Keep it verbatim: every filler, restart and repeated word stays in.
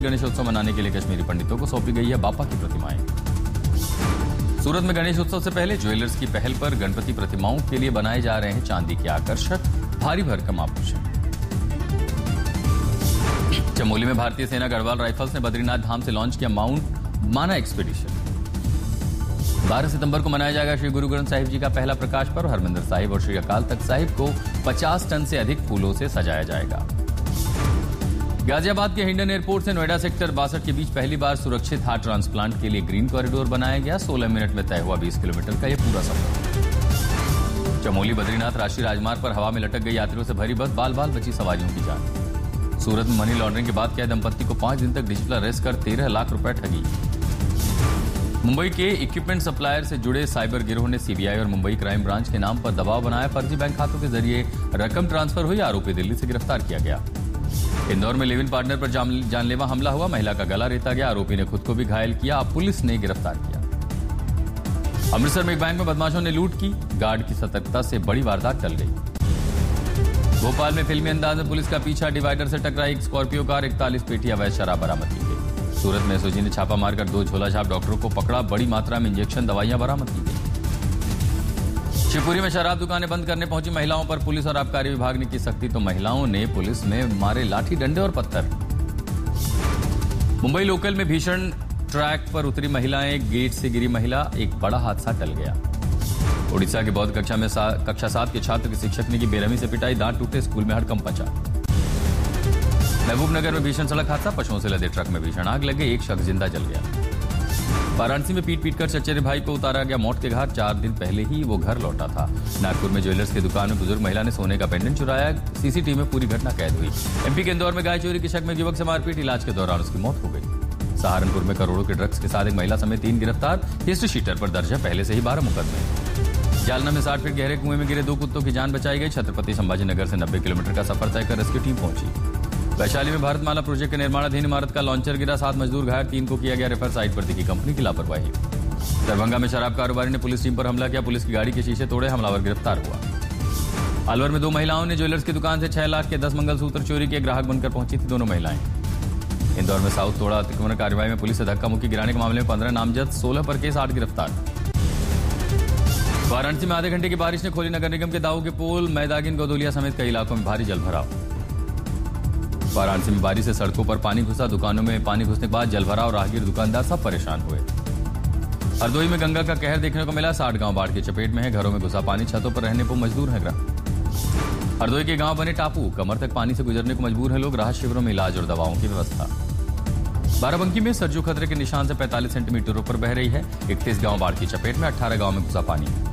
गणेशोत्सव मनाने के लिए कश्मीरी पंडितों को सौंपी गई है बापा की प्रतिमाएं। सूरत में गणेश उत्सव से पहले ज्वेलर्स की पहल पर गणपति प्रतिमाओं के लिए बनाए जा रहे हैं चांदी के आकर्षक भारी भरकम आभूषण। चमोली में भारतीय सेना गढ़वाल राइफल्स ने बद्रीनाथ धाम से लॉन्च किया माउंट माना एक्सपीडिशन। बारह सितंबर को मनाया जाएगा श्री गुरु ग्रंथ साहिब जी का पहला प्रकाश पर्व। हरमिंदर साहिब और श्री अकाल तख्त साहिब को पचास टन से अधिक फूलों से सजाया जाएगा। गाजियाबाद के हिंडन एयरपोर्ट से नोएडा सेक्टर बासठ के बीच पहली बार सुरक्षित हार्ट ट्रांसप्लांट के लिए ग्रीन कॉरिडोर बनाया गया। सोलह मिनट में तय हुआ बीस किलोमीटर का यह पूरा सफर। चमोली बद्रीनाथ राष्ट्रीय राजमार्ग पर हवा में लटक गई यात्रियों से भरी बस, बाल बाल बची सवारियों की जान। सूरत में मनी लॉन्ड्रिंग के बाद क्या दंपत्ति को पांच दिन तक डिजिटल अरेस्ट कर तेरह लाख रुपए ठगी। मुंबई के इक्विपमेंट सप्लायर से जुड़े साइबर गिरोह ने सीबीआई और मुंबई क्राइम ब्रांच के नाम पर दबाव बनाया। फर्जी बैंक खातों के जरिए रकम ट्रांसफर हुई। आरोपी दिल्ली से गिरफ्तार किया गया। इंदौर में लिव इन पार्टनर पर जानलेवा हमला हुआ। महिला का गला रेता गया। आरोपी ने खुद को भी घायल किया। अब पुलिस ने गिरफ्तार किया। अमृतसर में एक बैंक में बदमाशों ने लूट की। गार्ड की सतर्कता से बड़ी वारदात टल गई। भोपाल में फिल्मी अंदाज में पुलिस का पीछा। डिवाइडर से टकराई एक स्कॉर्पियो कार। इकतालीस पेटी अवैध शराब बरामद की गई। सूरत में एसओजी ने छापा मारकर दो झोलाछाप डॉक्टरों को पकड़ा। बड़ी मात्रा में इंजेक्शन दवाइयां बरामद की गई। शिवपुरी में शराब दुकानें बंद करने पहुंची महिलाओं पर पुलिस और आबकारी विभाग ने की सख्ती, तो महिलाओं ने पुलिस में मारे लाठी डंडे और पत्थर। मुंबई लोकल में भीषण ट्रैक पर उतरी महिलाएं, गेट से गिरी महिला, एक बड़ा हादसा टल गया। उड़ीसा के बौद्ध कक्षा में कक्षा सात के छात्र के शिक्षक ने की बेरहमी से पिटाई, दांत टूटे, स्कूल में हड़कंप मचा। महबूबनगर में भीषण सड़क हादसा, पशुओं से लदे ट्रक में भीषण आग लगे, एक शख्स जिंदा जल गया। वाराणसी में पीट पीट कर चचेरे भाई को उतारा गया मौत के घाट। चार दिन पहले ही वो घर लौटा था। नागपुर में ज्वेलर्स की दुकान में बुजुर्ग महिला ने सोने का पेंडेंट चुराया। सीसीटीवी में पूरी घटना कैद हुई। एमपी के इंदौर में गाय चोरी के शक में युवक से मारपीट, इलाज के दौरान उसकी मौत हो गई। सहारनपुर में करोड़ों के ड्रग्स के साथ एक महिला समेत तीन गिरफ्तार। हिस्ट्री शीटर पर दर्ज है पहले से ही बारह मुकदमे। जालना में साठ फीट गहरे कुएं में गिरे दो कुत्तों की जान बचाई गई। छत्रपति संभाजीनगर से नब्बे किलोमीटर का सफर तय कर रेस्क्यू टीम पहुंची। वैशाली में भारतमाला प्रोजेक्ट के निर्माणाधीन इमारत का लॉन्चर गिरा। सात मजदूर घायल, तीन को किया गया रेफर। साइट पर दिखी कंपनी की लापरवाही। दरभंगा में शराब कारोबारी ने पुलिस टीम पर हमला किया। पुलिस की गाड़ी के शीशे तोड़े, हमलावर गिरफ्तार हुआ। अलवर में दो महिलाओं ने ज्वेलर्स की दुकान से छह लाख के दस मंगलसूत्र चोरी किए। ग्राहक बनकर पहुंची थी दोनों महिलाएं। इंदौर में साउथ तोड़ा अतिक्रमण कार्रवाई में पुलिस से धक्का मुक्की गिराने के मामले में पंद्रह नामजद, सोलह पर केस, आठ गिरफ्तार। वाराणसी में आधे घंटे की बारिश ने खोली नगर निगम के दाऊ के पोल। मैदागिन गौदोलिया समेत कई इलाकों में भारी जलभराव। वाराणसी में बारिश से सड़कों पर पानी घुसा। दुकानों में पानी घुसने के बाद जलभराव, राहगीर, दुकानदार सब परेशान हुए। हरदोई में गंगा का कहर देखने को मिला। साठ गांव बाढ़ की चपेट में है। घरों में घुसा पानी, छतों पर रहने को मजबूर है ग्रामीण। हरदोई के गांव बने टापू, कमर तक पानी से गुजरने को मजबूर है लोग। राहत शिविरों में इलाज और दवाओं की व्यवस्था। बाराबंकी में सरजू खतरे के निशान से पैंतालीस सेंटीमीटर ऊपर बह रही है। इकतीस गांव बाढ़ की चपेट में, अठारह गांव में घुसा पानी।